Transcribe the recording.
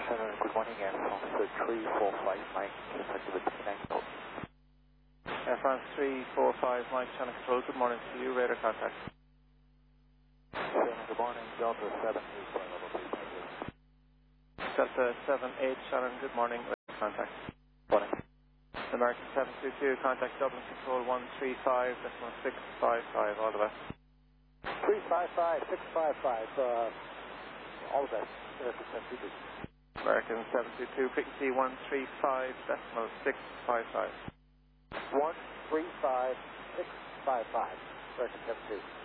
Good morning, Air France 345 Mike, contact with Pinnacle. Air France 345 Mike, Channel Control, good morning to you, radar contact. Good morning, Delta 78, level 350. Delta 78, Shannon, good morning, radar contact. Morning. American 722, contact Dublin Control 135.655, all the best. 355, 655, all the best, American 722. American 722, frequency 135.655. 135, 655, American 72.